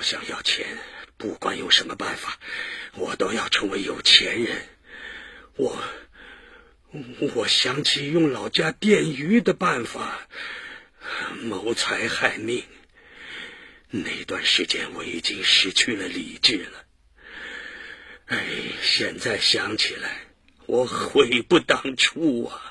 想要钱，不管用什么办法，我都要成为有钱人。我想起用老家电鱼的办法谋财害命，那段时间我已经失去了理智了。现在想起来，我悔不当初啊！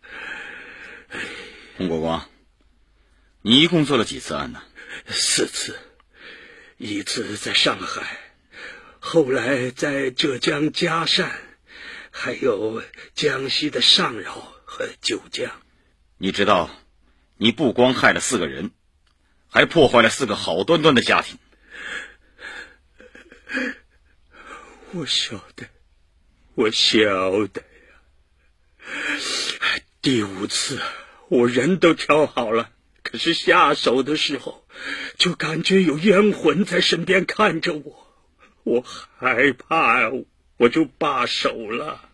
洪国光，你一共做了几次案呢 ？4次，一次在上海，后来在浙江嘉善，还有江西的上饶和九江。 你知道，你不光害了4个人，还破坏了4个好端端的家庭。 我晓得呀。第5次我人都调好了，可是下手的时候就感觉有冤魂在身边看着我害怕，我就罢手了。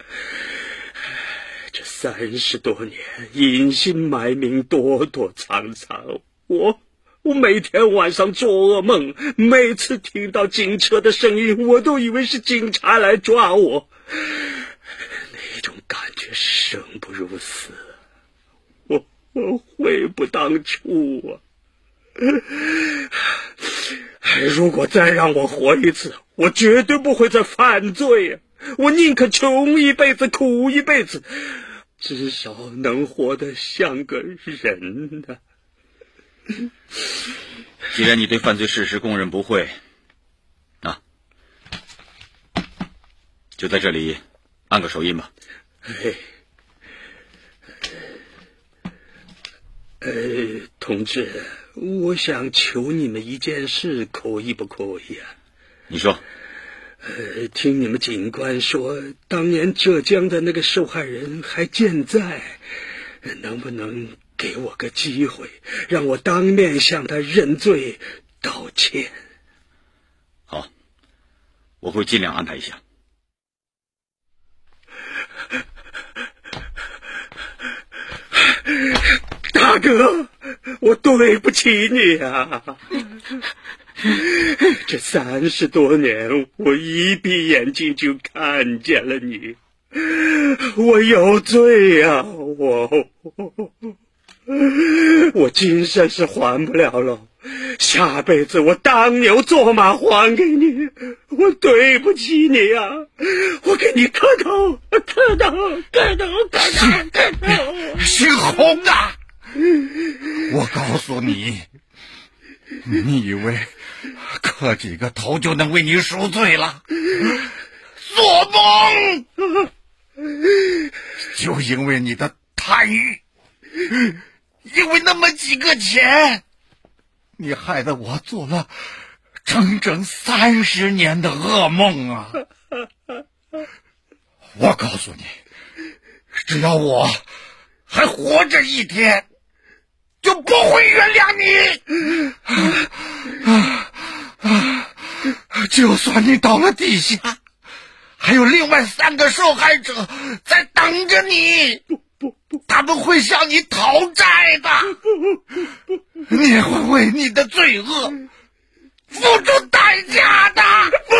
这30多年隐姓埋名，躲躲藏藏，我每天晚上做噩梦，每次听到警车的声音，我都以为是警察来抓我。那种感觉是生不如死，我悔不当初啊！如果再让我活一次，我绝对不会再犯罪啊！我宁可穷一辈子，苦一辈子，至少能活得像个人啊！ 既然你对犯罪事实供认不讳，就在这里按个手印吧。 同志，我想求你们一件事，可以不可以啊？ 你说。 听你们警官说，当年浙江的那个受害人还健在，能不能给我个机会，让我当面向他认罪道歉？ 好，我会尽量安排一下。 大哥，我对不起你啊！这30多年，我一闭眼睛就看见了你，我有罪啊！我今生是还不了了，下辈子我当牛做马还给你，我对不起你啊！我给你磕头，磕头！ 姓洪的，我告诉你，你以为磕几个头就能为你赎罪了？做梦！就因为你的贪欲，因为那么几个钱，你害得我做了整整30年的噩梦啊！我告诉你，只要我还活着一天，就不会原谅你。就算你到了地下，还有另外3个受害者在等着你，他们会向你讨债的，你会为你的罪恶付出代价的。不，